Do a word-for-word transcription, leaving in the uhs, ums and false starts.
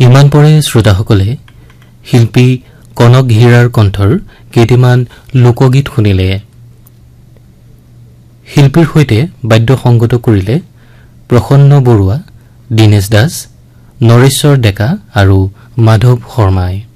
ইমান পৰে শ্ৰোতাসকলে শিল্পী কনক হীৰাৰ কণ্ঠৰ কেইটিমান লোকগীত শুনিলে। শিল্পীৰ সৈতে বাদ্য সংগত কৰিলে প্ৰসন্ন বৰুৱা, দীনেশ দাস, নৰেশ্বৰ ডেকা আৰু মাধৱ শৰ্মাই।